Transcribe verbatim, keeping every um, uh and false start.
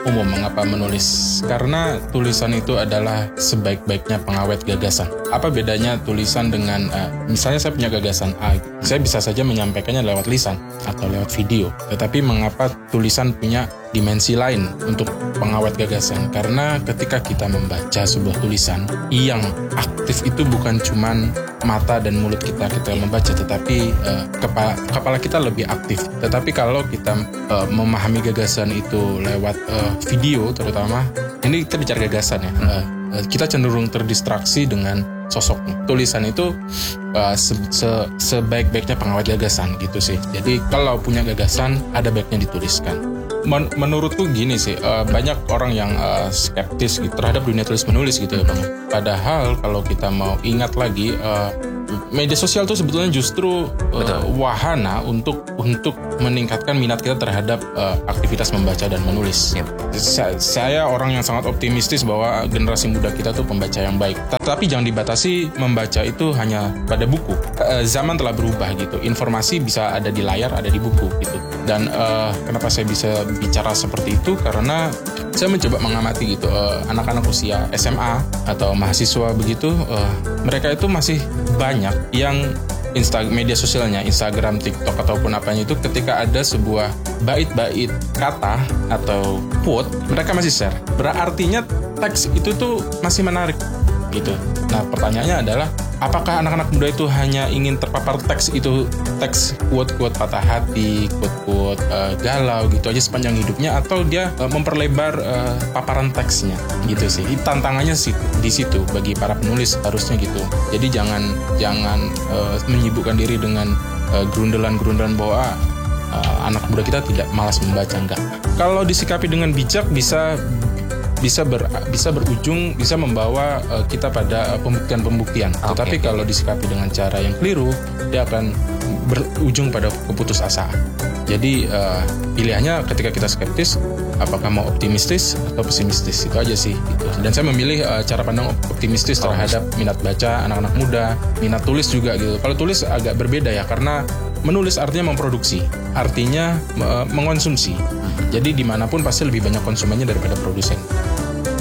umum mengapa menulis. Karena tulisan itu adalah sebaik-baiknya pengawet gagasan. Apa bedanya tulisan dengan, uh, misalnya saya punya gagasan A, saya bisa saja menyampaikannya lewat lisan atau lewat video. Tetapi mengapa tulisan punya dimensi lain untuk pengawet gagasan? Karena ketika kita membaca sebuah tulisan, yang aktif itu bukan cuman mata dan mulut kita kita membaca, tetapi uh, kepala, kepala kita lebih aktif. Tetapi kalau kita uh, memahami gagasan itu lewat uh, video terutama, ini kita bicara gagasan ya, uh, uh, kita cenderung terdistraksi dengan sosoknya. Tulisan itu uh, se- se- sebaik-baiknya pengawet gagasan gitu sih. Jadi kalau punya gagasan, ada baiknya dituliskan. Men- menurutku gini sih, uh, banyak orang yang uh, skeptis gitu terhadap dunia tulis menulis gitu ya Bang. Padahal kalau kita mau ingat lagi, uh, media sosial itu sebetulnya justru uh, wahana untuk untuk meningkatkan minat kita terhadap uh, aktivitas membaca dan menulis. Yep. Sa- saya orang yang sangat optimistis bahwa generasi muda kita tuh pembaca yang baik. Tapi jangan dibatasi membaca itu hanya pada buku. Uh, zaman telah berubah gitu. Informasi bisa ada di layar, ada di buku gitu. Dan uh, kenapa saya bisa bicara seperti itu? Karena saya mencoba mengamati gitu uh, anak-anak usia S M A atau mahasiswa begitu, uh, mereka itu masih banyak yang Insta, media sosialnya, Instagram, TikTok ataupun apanya itu, ketika ada sebuah bait-bait kata atau quote, mereka masih share. Berartinya teks itu tuh masih menarik gitu. Nah pertanyaannya adalah, apakah anak-anak muda itu hanya ingin terpapar teks itu, teks quote-quote patah hati, quote-quote uh, galau gitu aja sepanjang hidupnya, atau dia uh, memperlebar uh, paparan teksnya gitu sih. Tantangannya sih di situ bagi para penulis harusnya gitu. Jadi jangan jangan uh, menyibukkan diri dengan uh, gerundelan-gerundelan bahwa uh, anak muda kita tidak malas membaca, enggak. Kalau disikapi dengan bijak bisa bisa ber, bisa berujung, bisa membawa uh, kita pada uh, pembuktian-pembuktian. Okay. Tetapi kalau disikapi dengan cara yang keliru, dia akan berujung pada keputusasaan. Jadi uh, pilihannya ketika kita skeptis, apakah mau optimistis atau pesimistis, itu aja sih gitu. Dan saya memilih uh, cara pandang optimistis terhadap minat baca anak-anak muda, minat tulis juga gitu. Kalau tulis agak berbeda ya, karena menulis artinya memproduksi, artinya uh, mengonsumsi. Jadi dimanapun pasti lebih banyak konsumennya daripada produsen.